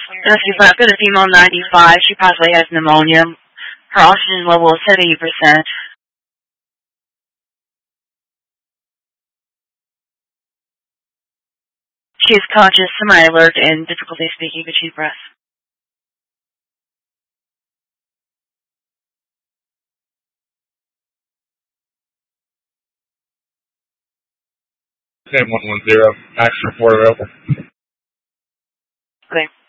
Rescue 5, got a female 95. She possibly has pneumonia. Her oxygen level is 70%. She is conscious, semi-alert, and difficulty speaking between breaths. Okay, 110, action report available. Okay.